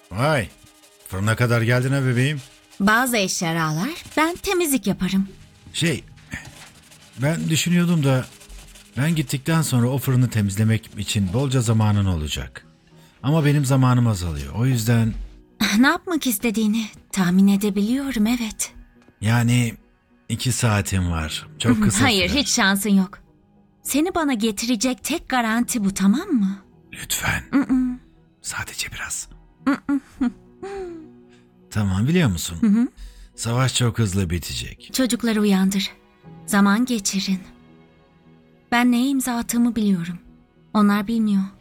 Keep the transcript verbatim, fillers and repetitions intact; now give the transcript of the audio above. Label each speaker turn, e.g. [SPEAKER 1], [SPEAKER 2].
[SPEAKER 1] Vay, fırına kadar geldin ha bebeğim.
[SPEAKER 2] Bazı eşyalar ben temizlik yaparım.
[SPEAKER 1] Şey, ben düşünüyordum da ben gittikten sonra o fırını temizlemek için bolca zamanın olacak. Ama benim zamanım azalıyor. O yüzden
[SPEAKER 2] Ne yapmak istediğini tahmin edebiliyorum, evet.
[SPEAKER 1] yani iki saatim var. Çok kısa
[SPEAKER 2] Hayır,
[SPEAKER 1] sürer.
[SPEAKER 2] hiç şansın yok. Seni bana getirecek tek garanti bu, tamam mı?
[SPEAKER 1] Lütfen.
[SPEAKER 2] Mm-mm.
[SPEAKER 1] Sadece biraz. Tamam, biliyor musun? Savaş çok hızlı bitecek.
[SPEAKER 2] Çocukları uyandır. Zaman geçirin. Ben neye imza attığımı biliyorum. Onlar bilmiyor.